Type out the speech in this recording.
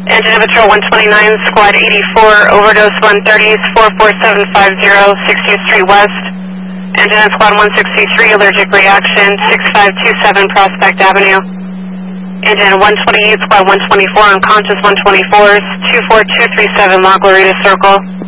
Engine Patrol 129, Squad 84, Overdose 130, 44750, 60th Street West. Engine Squad 163, Allergic Reaction, 6527 Prospect Avenue. Engine 128, Squad 124, Unconscious 124s, 24237 La Glorita Circle.